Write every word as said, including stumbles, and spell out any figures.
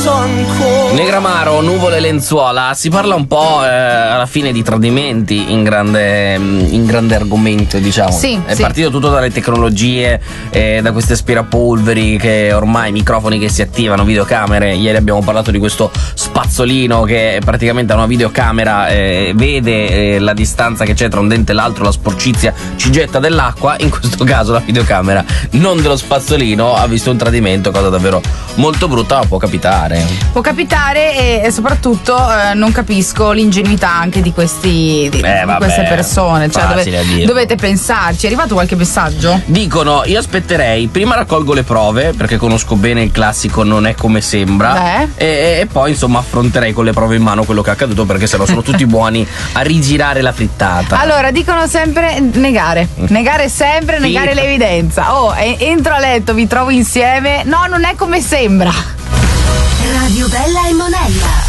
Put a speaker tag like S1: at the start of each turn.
S1: penso ancora.
S2: Negramaro, nuvole e lenzuola. Si parla un po' eh, alla fine di tradimenti in grande, in grande argomento, diciamo.
S3: Sì,
S2: È
S3: sì.
S2: partito tutto dalle tecnologie, eh, da questi aspirapolveri che ormai, microfoni che si attivano, videocamere. Ieri abbiamo parlato di questo spazzolino che praticamente ha una videocamera, eh, vede eh, la distanza che c'è tra un dente e l'altro, la sporcizia, ci getta dell'acqua. In questo caso la videocamera, non dello spazzolino, ha visto un tradimento, cosa davvero molto brutta, ma può capitare.
S3: Può capitare e, e soprattutto eh, non capisco l'ingenuità anche di questi di,
S2: Eh,
S3: di
S2: vabbè,
S3: queste persone. Cioè,
S2: facile a
S3: dove,
S2: dirlo.
S3: dovete pensarci. È arrivato qualche messaggio?
S2: Dicono, io aspetterei, prima raccolgo le prove, perché conosco bene il classico non è come sembra, e, e poi insomma affronterei con le prove in mano quello che è accaduto, perché sennò sono tutti buoni a rigirare la frittata.
S3: Allora, dicono sempre negare. Negare sempre,
S2: Sì.
S3: negare l'evidenza. Oh, e- entro a letto, vi trovo insieme. No, non è come sembra.
S4: Radio Bella e Monella.